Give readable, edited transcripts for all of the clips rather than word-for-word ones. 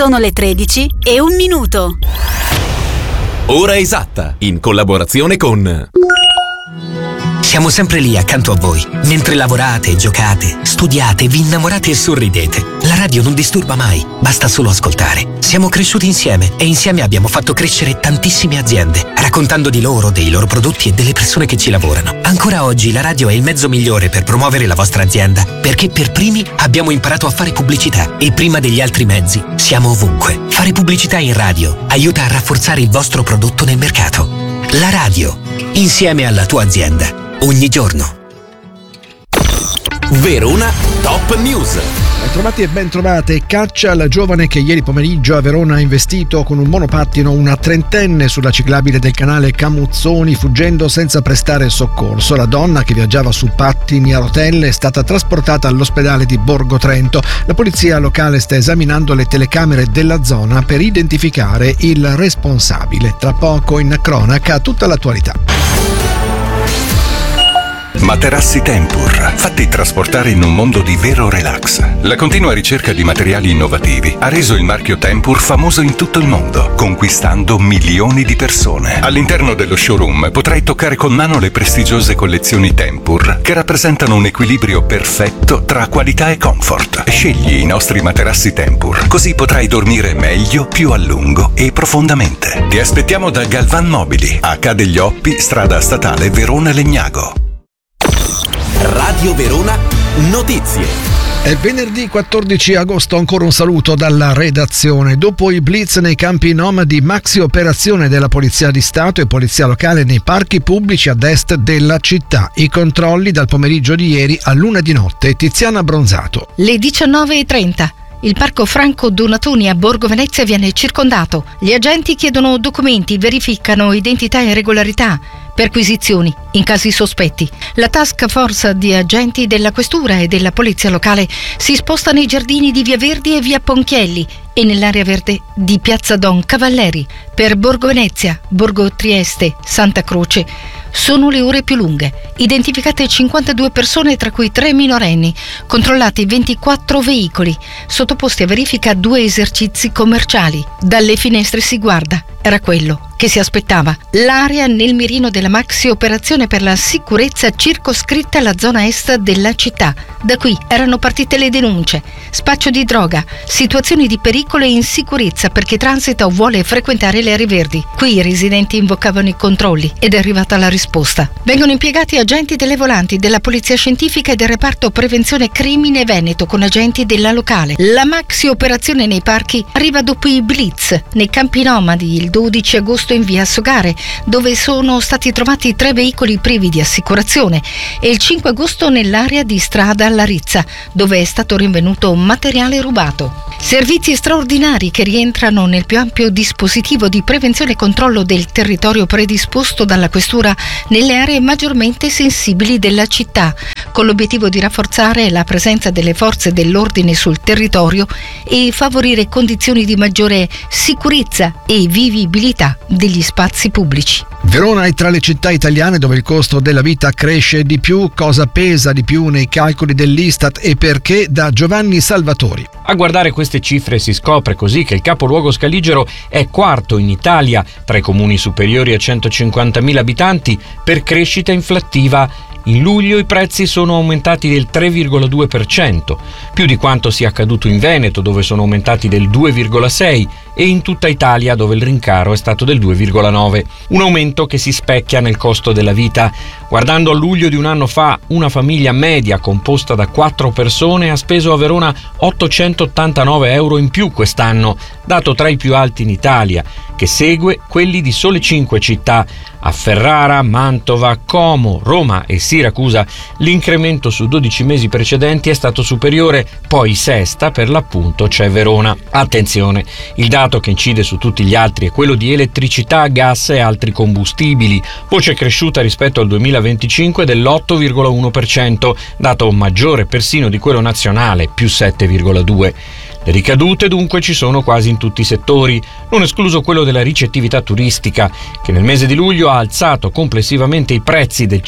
Sono le 13:01. Ora esatta, in collaborazione con... Siamo sempre lì accanto a voi, mentre lavorate, giocate, studiate, vi innamorate e sorridete. La radio non disturba mai, basta solo ascoltare. Siamo cresciuti insieme e insieme abbiamo fatto crescere tantissime aziende, raccontando di loro, dei loro prodotti e delle persone che ci lavorano. Ancora oggi la radio è il mezzo migliore per promuovere la vostra azienda, perché per primi abbiamo imparato a fare pubblicità e prima degli altri mezzi siamo ovunque. Fare pubblicità in radio aiuta a rafforzare il vostro prodotto nel mercato. La radio, insieme alla tua azienda. Ogni giorno. Verona Top News. Bentrovati e bentrovate. Caccia alla giovane che ieri pomeriggio a Verona ha investito con un monopattino una trentenne sulla ciclabile del canale Camuzzoni, fuggendo senza prestare soccorso. La donna, che viaggiava su pattini a rotelle, è stata trasportata all'ospedale di Borgo Trento. La polizia locale sta esaminando le telecamere della zona per identificare il responsabile. Tra poco in cronaca tutta l'attualità. Materassi Tempur, fatti trasportare in un mondo di vero relax. La continua ricerca di materiali innovativi ha reso il marchio Tempur famoso in tutto il mondo, conquistando milioni di persone. All'interno dello showroom potrai toccare con mano le prestigiose collezioni Tempur, che rappresentano un equilibrio perfetto tra qualità e comfort. Scegli i nostri materassi Tempur, così potrai dormire meglio, più a lungo e profondamente. Ti aspettiamo da Galvan Mobili, H degli Oppi, strada statale Verona Legnago. Radio Verona Notizie. È venerdì 14 agosto, ancora un saluto dalla redazione. Dopo i blitz nei campi nomadi, maxi operazione della Polizia di Stato e Polizia Locale nei parchi pubblici ad est della città. I controlli dal pomeriggio di ieri all'1 di notte. Tiziana Bronzato. Le 19:30. Il parco Franco Donatoni a Borgo Venezia viene circondato. Gli agenti chiedono documenti, verificano identità e regolarità, perquisizioni in casi sospetti. La task force di agenti della Questura e della Polizia Locale si sposta nei giardini di Via Verdi e Via Ponchielli e nell'area verde di Piazza Don Cavalieri. Per Borgo Venezia, Borgo Trieste, Santa Croce sono le ore più lunghe. Identificate 52 persone, tra cui 3 minorenni, controllati 24 veicoli, sottoposti a verifica 2 esercizi commerciali. Dalle finestre si guarda, era quello che si aspettava. L'area nel mirino della maxi operazione per la sicurezza circoscritta alla zona est della città. Da qui erano partite le denunce: spaccio di droga, situazioni di pericolo e insicurezza per chi transita o vuole frequentare le aree verdi. Qui i residenti invocavano i controlli ed è arrivata la risposta. Vengono impiegati agenti delle volanti, della Polizia Scientifica e del reparto Prevenzione Crimine Veneto con agenti della locale. La maxi operazione nei parchi arriva dopo i blitz nei campi nomadi il 12 agosto in via Sogare, dove sono stati trovati 3 veicoli privi di assicurazione, e il 5 agosto nell'area di strada Larizza, dove è stato rinvenuto materiale rubato. Servizi straordinari che rientrano nel più ampio dispositivo di prevenzione e controllo del territorio predisposto dalla Questura nelle aree maggiormente sensibili della città, con l'obiettivo di rafforzare la presenza delle forze dell'ordine sul territorio e favorire condizioni di maggiore sicurezza e vivibilità degli spazi pubblici. Verona è tra le città italiane dove il costo della vita cresce di più. Cosa pesa di più nei calcoli dell'Istat e perché? Da Giovanni Salvatori. A guardare queste cifre si scopre così che il capoluogo scaligero è quarto in Italia tra i comuni superiori a 150.000 abitanti per crescita inflattiva. In luglio i prezzi sono aumentati del 3,2%, più di quanto sia accaduto in Veneto, dove sono aumentati del 2,6%, e in tutta Italia, dove il rincaro è stato del 2,9%. Un aumento che si specchia nel costo della vita. Guardando a luglio di un anno fa, una famiglia media composta da 4 persone ha speso a Verona 889 euro in più quest'anno, dato tra i più alti in Italia, che segue quelli di sole 5 città. A Ferrara, Mantova, Como, Roma e Siracusa l'incremento su 12 mesi precedenti è stato superiore, poi sesta per l'appunto c'è Verona. Attenzione, il dato che incide su tutti gli altri è quello di elettricità, gas e altri combustibili, voce cresciuta rispetto al 2025 dell'8,1%, dato maggiore persino di quello nazionale, più 7,2%. Le ricadute dunque ci sono quasi in tutti i settori, non escluso quello della ricettività turistica, che nel mese di luglio ha alzato complessivamente i prezzi del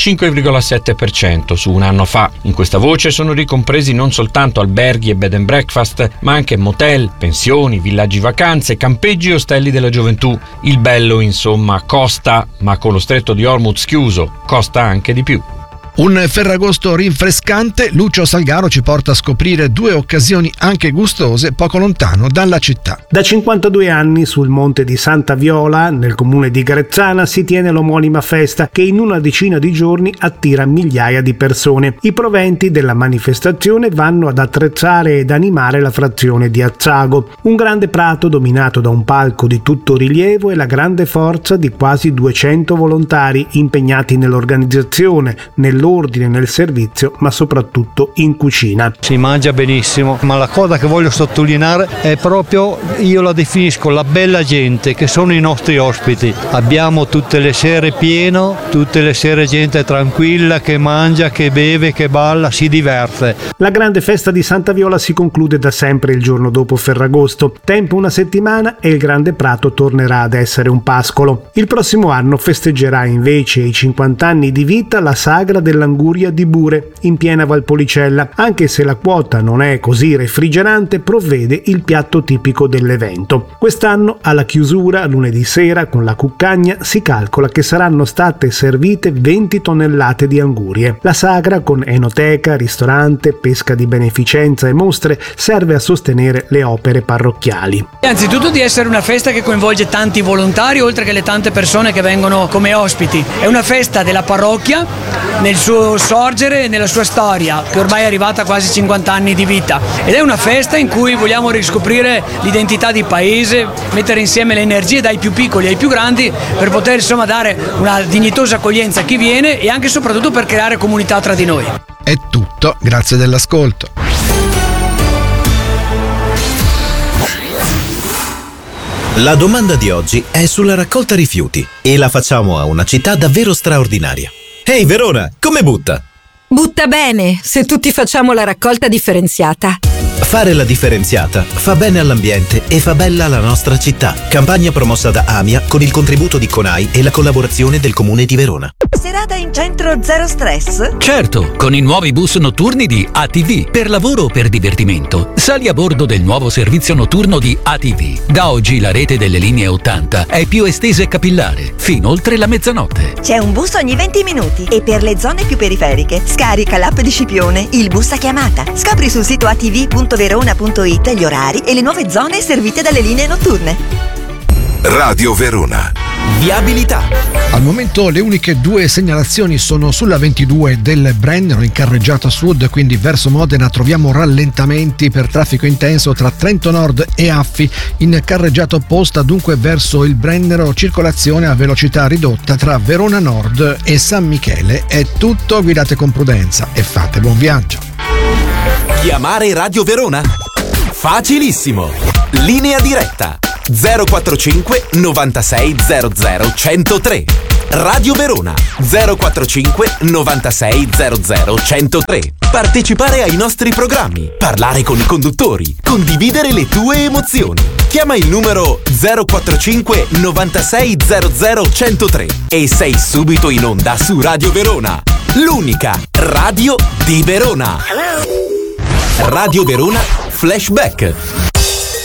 5,7% su un anno fa. In questa voce sono ricompresi non soltanto alberghi e bed and breakfast, ma anche motel, pensioni, villaggi vacanze, campeggi e ostelli della gioventù. Il bello, insomma, costa, ma con lo stretto di Hormuz chiuso, costa anche di più. Un Ferragosto rinfrescante, Lucio Salgaro ci porta a scoprire 2 occasioni anche gustose poco lontano dalla città. Da 52 anni sul Monte di Santa Viola, nel comune di Grezzana, si tiene l'omonima festa che in una decina di giorni attira migliaia di persone. I proventi della manifestazione vanno ad attrezzare ed animare la frazione di Azzago, un grande prato dominato da un palco di tutto rilievo e la grande forza di quasi 200 volontari impegnati nell'organizzazione, nell'ordine, nel servizio, ma soprattutto in cucina. Si mangia benissimo, ma la cosa che voglio sottolineare è proprio, io la definisco la bella gente, che sono i nostri ospiti. Abbiamo tutte le sere pieno, tutte le sere gente tranquilla che mangia, che beve, che balla, si diverte. La grande festa di Santa Viola si conclude da sempre il giorno dopo Ferragosto. Tempo una settimana e il grande prato tornerà ad essere un pascolo. Il prossimo anno festeggerà invece i 50 anni di vita la sagra dell'Anguria di Bure, in piena Valpolicella. Anche se la quota non è così refrigerante, provvede il piatto tipico dell'evento. Quest'anno, alla chiusura, lunedì sera, con la cuccagna, si calcola che saranno state servite 20 tonnellate di angurie. La sagra, con enoteca, ristorante, pesca di beneficenza e mostre, serve a sostenere le opere parrocchiali. Anzitutto di essere una festa che coinvolge tanti volontari, oltre che le tante persone che vengono come ospiti. È una festa della parrocchia, nel suo sorgere e nella sua storia, che ormai è arrivata a quasi 50 anni di vita, ed è una festa in cui vogliamo riscoprire l'identità di paese, mettere insieme le energie dai più piccoli ai più grandi per poter insomma dare una dignitosa accoglienza a chi viene e anche e soprattutto per creare comunità tra di noi. È tutto, grazie dell'ascolto. La domanda di oggi è sulla raccolta rifiuti e la facciamo a una città davvero straordinaria. Ehi Verona, come butta? Butta bene, se tutti facciamo la raccolta differenziata. Fare la differenziata fa bene all'ambiente e fa bella la nostra città. Campagna promossa da AMIA con il contributo di CONAI e la collaborazione del Comune di Verona. Serata in centro zero stress? Certo, con i nuovi bus notturni di ATV. Per lavoro o per divertimento, sali a bordo del nuovo servizio notturno di ATV. Da oggi la rete delle linee 80 è più estesa e capillare, fino oltre la mezzanotte. C'è un bus ogni 20 minuti e per le zone più periferiche scarica l'app di Scipione, il bus a chiamata. Scopri sul sito atv.verona.it gli orari e le nuove zone servite dalle linee notturne. Radio Verona. Viabilità. Al momento le uniche 2 segnalazioni sono sulla 22 del Brennero in carreggiata sud, quindi verso Modena troviamo rallentamenti per traffico intenso tra Trento Nord e Affi. In carreggiata opposta, dunque verso il Brennero, circolazione a velocità ridotta tra Verona Nord e San Michele. È tutto, guidate con prudenza e fate buon viaggio. Chiamare Radio Verona? Facilissimo! Linea diretta 045 96 00 103. Radio Verona 045 96 00 103. Partecipare ai nostri programmi, parlare con i conduttori, condividere le tue emozioni. Chiama il numero 045 96 00 103 e sei subito in onda su Radio Verona, l'unica radio di Verona. Radio Verona Flashback.